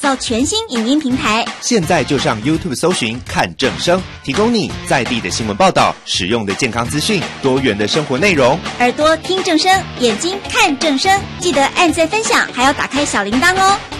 造全新影音平台。 现在就上 YouTube 搜寻看正声，提供你在地的新闻报道、实用的健康资讯、多元的生活内容。 耳朵听正声，眼睛看正声，记得按赞分享，还要打开小铃铛哦。